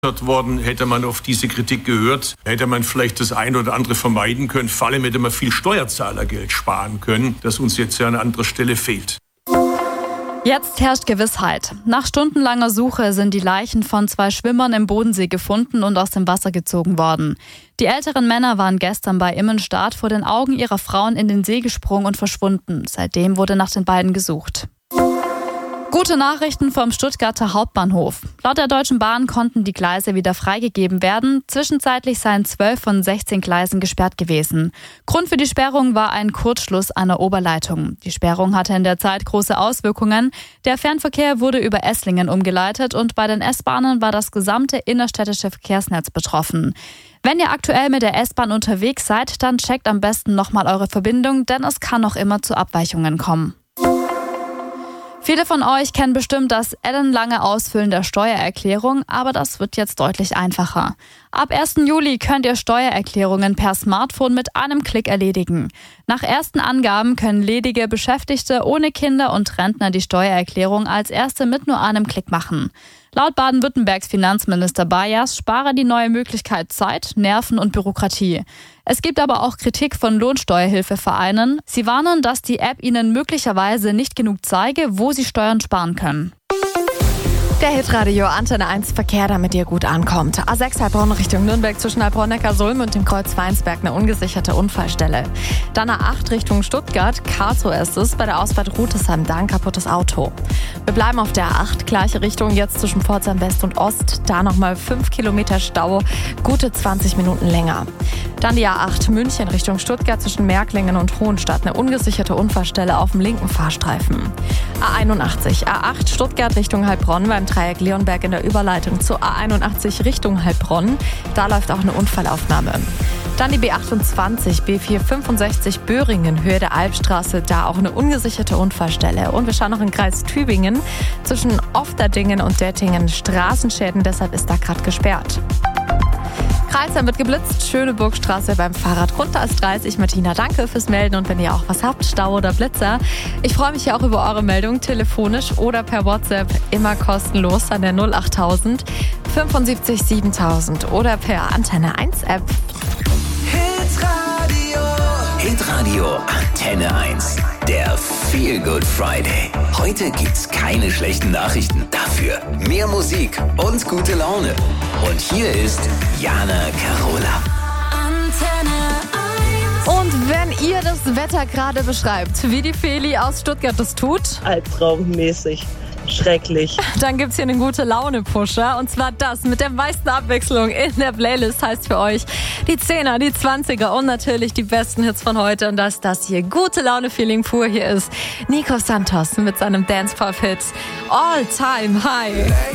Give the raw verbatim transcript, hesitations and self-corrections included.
worden, hätte man auf diese Kritik gehört, hätte man vielleicht das ein oder andere vermeiden können. Vor allem hätte man viel Steuerzahlergeld sparen können, das uns jetzt ja an anderer Stelle fehlt. Jetzt herrscht Gewissheit. Nach stundenlanger Suche sind die Leichen von zwei Schwimmern im Bodensee gefunden und aus dem Wasser gezogen worden. Die älteren Männer waren gestern bei Immenstadt vor den Augen ihrer Frauen in den See gesprungen und verschwunden. Seitdem wurde nach den beiden gesucht. Gute Nachrichten vom Stuttgarter Hauptbahnhof. Laut der Deutschen Bahn konnten die Gleise wieder freigegeben werden. Zwischenzeitlich seien zwölf von sechzehn Gleisen gesperrt gewesen. Grund für die Sperrung war ein Kurzschluss einer Oberleitung. Die Sperrung hatte in der Zeit große Auswirkungen. Der Fernverkehr wurde über Esslingen umgeleitet und bei den S-Bahnen war das gesamte innerstädtische Verkehrsnetz betroffen. Wenn ihr aktuell mit der S-Bahn unterwegs seid, dann checkt am besten nochmal eure Verbindung, denn es kann noch immer zu Abweichungen kommen. Viele von euch kennen bestimmt das ellenlange Ausfüllen der Steuererklärung, aber das wird jetzt deutlich einfacher. Ab ersten Juli könnt ihr Steuererklärungen per Smartphone mit einem Klick erledigen. Nach ersten Angaben können ledige Beschäftigte ohne Kinder und Rentner die Steuererklärung als erste mit nur einem Klick machen. Laut Baden-Württembergs Finanzminister Bayers spare die neue Möglichkeit Zeit, Nerven und Bürokratie. Es gibt aber auch Kritik von Lohnsteuerhilfevereinen. Sie warnen, dass die App ihnen möglicherweise nicht genug zeige, wo sie Steuern sparen können. Der Hitradio Antenne eins Verkehr, damit ihr gut ankommt. A sechs Heilbronn Richtung Nürnberg zwischen Heilbronn-Neckarsulm und dem Kreuz Weinsberg eine ungesicherte Unfallstelle. Dann A acht Richtung Stuttgart, Karlsruhe ist es, bei der Ausfahrt Rutesheim, da ein kaputtes Auto. Wir bleiben auf der A acht, gleiche Richtung, jetzt zwischen Pforzheim West und Ost, da nochmal fünf Kilometer Stau, gute zwanzig Minuten länger. Dann die A acht München Richtung Stuttgart zwischen Märklingen und Hohenstadt, eine ungesicherte Unfallstelle auf dem linken Fahrstreifen. A einundachtzig, A acht Stuttgart Richtung Heilbronn beim Dreieck Leonberg in der Überleitung zur A einundachtzig Richtung Heilbronn. Da läuft auch eine Unfallaufnahme. Dann die B achtundzwanzig, B vierhundertfünfundsechzig Böhringen, Höhe der Albstraße, da auch eine ungesicherte Unfallstelle. Und wir schauen noch in Kreis Tübingen zwischen Ofterdingen und Dettingen. Straßenschäden, deshalb ist da gerade gesperrt. Kreisheim wird geblitzt, Schöneburgstraße beim Fahrradkreis dreißig. Martina, danke fürs Melden und wenn ihr auch was habt, Stau oder Blitzer. Ich freue mich ja auch über eure Meldung, telefonisch oder per WhatsApp, immer kostenlos an der null achttausend fünfundsiebzig siebentausend oder per Antenne eins App. Hitradio Hitradio Antenne eins, der Feel Good Friday. Heute gibt's keine schlechten Nachrichten, dafür mehr Musik und gute Laune. Und hier ist Jana Carola. Und wenn ihr das Wetter gerade beschreibt, wie die Feli aus Stuttgart das tut, albtraummäßig. Schrecklich. Dann gibt's hier einen gute Laune-Pusher. Und zwar das mit der meisten Abwechslung in der Playlist heißt für euch die Zehner, die Zwanziger und natürlich die besten Hits von heute. Und dass das hier gute Laune-Feeling pur hier ist. Nico Santos mit seinem Dance-Pop-Hit All Time High.